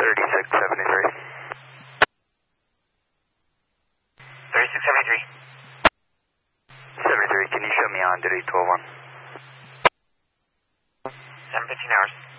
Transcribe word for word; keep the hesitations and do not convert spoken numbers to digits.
thirty-six seventy-three. thirty-six seventy-three. seventy-three, can you show me on duty twelve one? seven fifteen hours.